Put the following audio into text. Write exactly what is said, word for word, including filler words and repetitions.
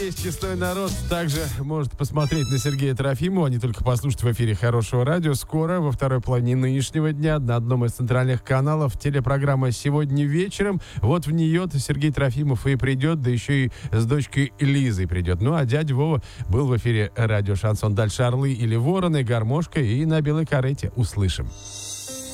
весь честной народ также может посмотреть на Сергея Трофимова, а не только послушать в эфире Хорошего радио. Скоро, во второй половине нынешнего дня, на одном из центральных каналов телепрограмма «Сегодня вечером». Вот в нее-то Сергей Трофимов и придет, да еще и с дочкой Лизой придет. Ну, а дядя Вова был в эфире радио «Шансон». Дальше «Орлы или вороны», гармошка и на белой карете. Услышим.